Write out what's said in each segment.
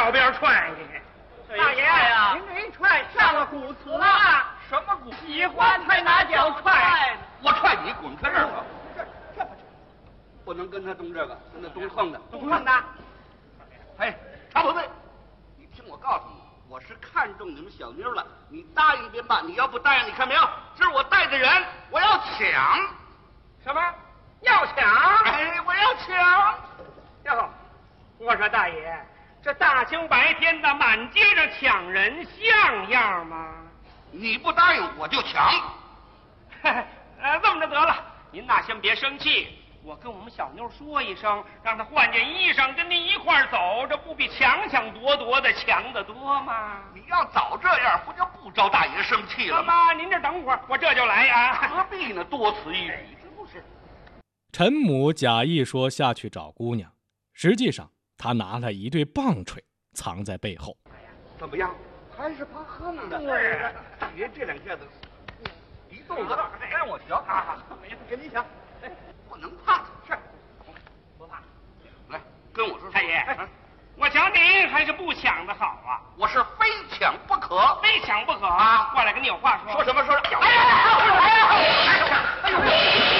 脚边踹去。大爷呀，您这一踹上了骨刺了。什么骨？喜欢才拿脚踹。 我踹你，滚开这儿吧！这不能跟他动这个，跟他动横的。 动横的。 哎，常宝贝，你听我告诉你，我是看中你们小妞了，你答应便罢，你要不答应，你看没有？这是我带着人，我要抢。 什么？要抢？ 哎，我要抢。 哟，我说大爷，这大清白天的满街上抢人像样吗？ 你不答应我就抢。 这么着得了，您那先别生气，我跟我们小妞说一声，让她换件衣裳跟您一块儿走，这不比抢抢夺夺的强得多吗？ 你要早这样，不就不招大爷生气了吗？ 妈，您这等会儿，我这就来啊。 何必呢？多此一举，是不是？ 陈母假意说下去找姑娘，实际上他拿了一对棒槌藏在背后。 怎么样？还是怕横的。对，爷这两下子一动作，让我瞧啊！没事，跟你抢。哎，不能怕。是， 不怕。 来，跟我说。 太爷，我抢你还是不抢的好啊？ 我是非抢不可， 非抢不可啊！过来跟你有话说。 说什么？说什么？ 哎呀！哎呦！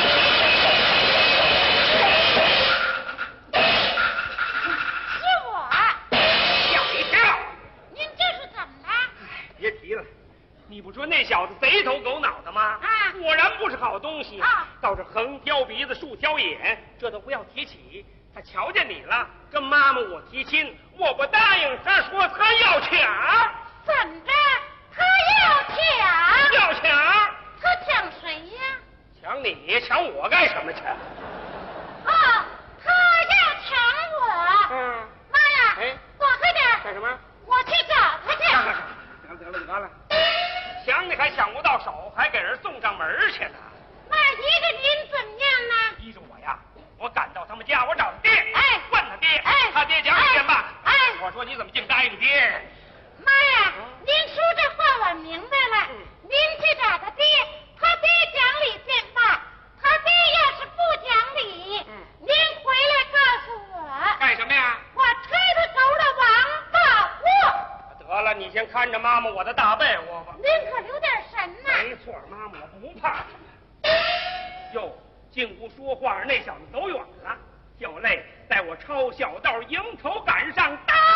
别提了，你不说那小子贼头狗脑的吗？果然不是好东西啊！倒是横挑鼻子竖挑眼，这都不要提起。他瞧见你了，跟妈妈我提亲，我不答应，他说他要抢。 怎着？他要抢？ 要抢？ 他抢谁呀？ 抢你？抢我干什么去？ 哦，他要抢我。妈呀！ 哎， 躲开点！ 干什么？ 我去找他去。 得了，抢你还抢不到手，还给人送上门去呢。 那依着您怎么样呢？ 依着我呀，我赶到他们家，我找他爹，问他爹，他爹讲一遍吧。我说你怎么净答应爹？ 妈呀，您说这话我明白了。您去找他爹，他爹讲理便罢，他爹要是不讲理，您回来告诉我。 干什么呀？ 我推他头的王八货。 得了，你先看着妈妈我的大被窝吧。 您可留点神呐！ 没错，妈妈我不怕。哟，净不说话，那小子走远了。就累在我抄小道迎头赶上，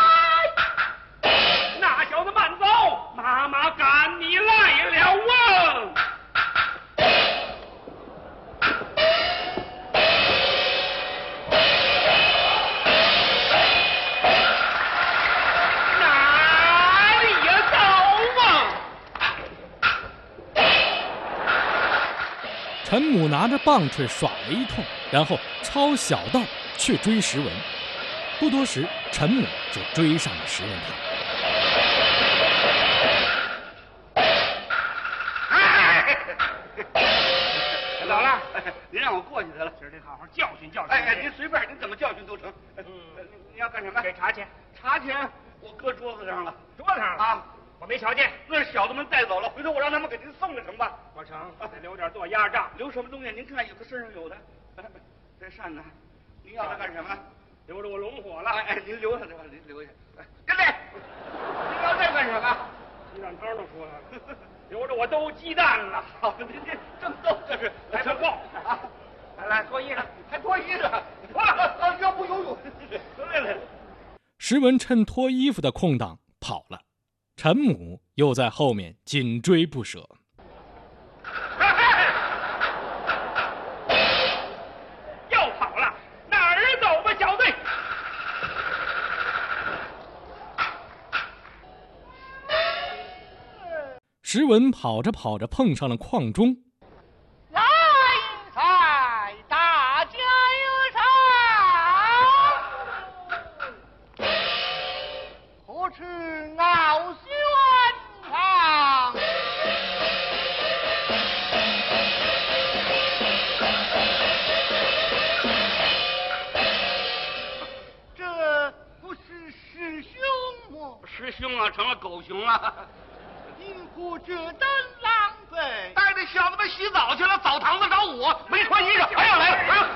那小子慢走，妈妈赶你来了啊！ 陈母拿着棒槌耍了一通，然后抄小道去追石文。不多时，陈母就追上了石文堂。 走了， 您让我过去得了， 今儿得好好教训教训。 哎，您随便，您怎么教训都成。你要干什么？ 给茶钱。 茶钱我搁桌子上了。 桌子上了啊？我没瞧见。 那是小子们带走了，回头我让他们给您送了成吧？ 我成，得留点做压账。 留什么东西？您看，有的身上有的。这扇呢？您要它干什么？ 留着我龙火了。 哎，您留下这吧，您留下。跟来，您要这干什么？ 鸡蛋汤都说了，留着我兜鸡蛋了。 好，您正逗这是， 来不够啊！来脱衣裳， 还脱衣裳，脱了，要不游泳。来。 石文趁脱衣服的空档跑了，陈母又在后面紧追不舍。 又跑了，哪儿走吧，小队？ 石文跑着跑着碰上了邝忠。 来在大家有赏，何处傲轩堂？这不是师兄吗？ 师兄啊，成了狗熊了。 因何这等狼狈？ 带着小子们洗澡去了，澡堂子找我，没穿衣裳。哎呀，来了，哎呀！